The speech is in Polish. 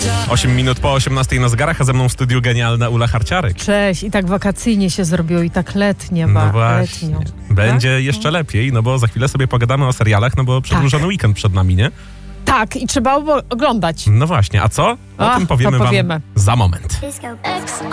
8 minut po 18 na zegarach, a ze mną w studiu genialna Ula Harciarek. Cześć, i tak wakacyjnie się zrobiło, i tak letnie, No właśnie, letnio. będzie Tak? jeszcze lepiej, no bo za chwilę sobie pogadamy o serialach, no bo przedłużony weekend przed nami, nie? Tak, i trzeba oglądać. No właśnie, a co? O tym powiemy to wam za moment. X